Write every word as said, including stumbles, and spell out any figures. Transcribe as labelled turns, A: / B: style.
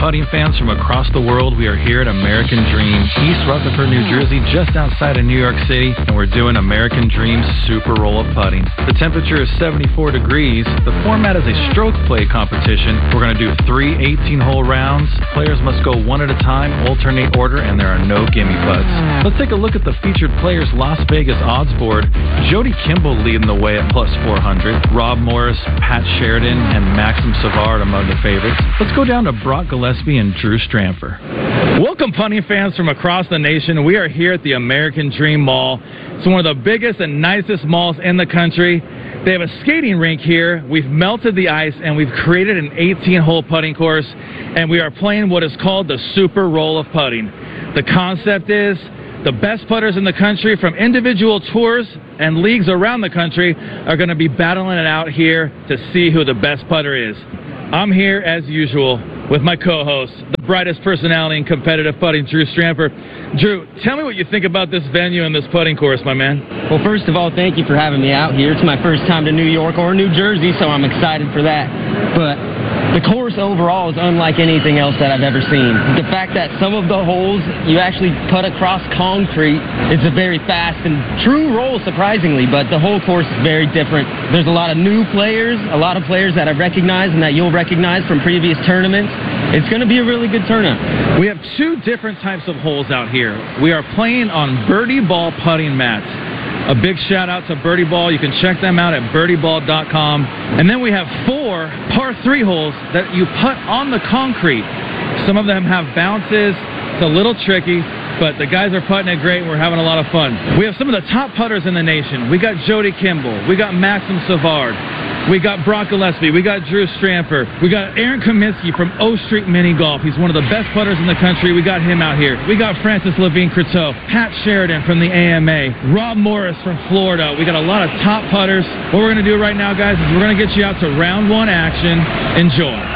A: putting fans from across the world. We are here at American Dream, East Rutherford, New Jersey, just outside of New York City, and we're doing American Dream's Super Roll of Putting. The temperature is seventy-four degrees. The format is a stroke play competition. We're going to do three eighteen-hole rounds. Players must go one at a time, alternate order, and there are no gimme putts. Let's take a look at the featured players' Las Vegas odds board. Jody Kimball leading the way at plus four hundred. Rob Morris, Pat Sheridan, and Maxim Savard among the favorites. Let's go down to Brock Gillespie and Drew Stramper. Welcome, putting fans from across the nation. We are here at the American Dream Mall. It's one of the biggest and nicest malls in the country. They have a skating rink here. We've melted the ice, and we've created an eighteen-hole putting course, and we are playing what is called the Super Roll of Putting. The concept is the best putters in the country from individual tours and leagues around the country are going to be battling it out here to see who the best putter is. I'm here, as usual, with my co-host, the brightest personality in competitive putting, Drew Stramper. Drew, tell me what you think about this venue and this putting course, my man.
B: Well, first of all, thank you for having me out here. It's my first time to New York or New Jersey, so I'm excited for that. But the course overall is unlike anything else that I've ever seen. The fact that some of the holes you actually put across concrete, it's a very fast and true roll, surprisingly, but the whole course is very different. There's a lot of new players, a lot of players that I've recognized and that you'll recognize from previous tournaments. It's going to be a really good tournament.
A: We have two different types of holes out here. We are playing on birdie ball putting mats. A big shout out to Birdie Ball. You can check them out at birdie ball dot com. And then we have four par three holes that you putt on the concrete. Some of them have bounces. It's a little tricky, but the guys are putting it great, and we're having a lot of fun. We have some of the top putters in the nation. We got Jody Kimball. We got Maxim Savard. We got Brock Gillespie. We got Drew Stramper. We got Aaron Kaminsky from O Street Mini Golf. He's one of the best putters in the country. We got him out here. We got Francis Levine Croteau, Pat Sheridan from the A M A, Rob Morris from Florida. We got a lot of top putters. What we're going to do right now, guys, is we're going to get you out to round one action. Enjoy.